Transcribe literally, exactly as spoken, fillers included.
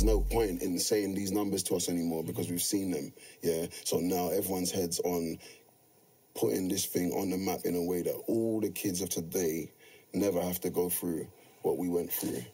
there's no point in saying these numbers to us anymore because we've seen them, yeah? So now everyone's head's on putting this thing on the map in a way that all the kids of today never have to go through what we went through.